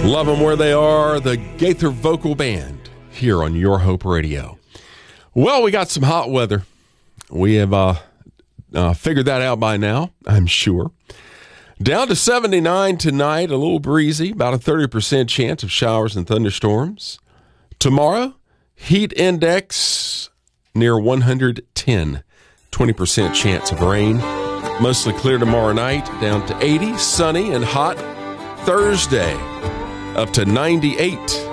Love them where they are, the Gaither Vocal Band here on Your Hope Radio. Well, we got some hot weather. We have figured that out by now, I'm sure. Down to 79 tonight, a little breezy, about a 30% chance of showers and thunderstorms. Tomorrow, heat index near 110, 20% chance of rain. Mostly clear tomorrow night, down to 80, sunny and hot. Thursday, up to 98.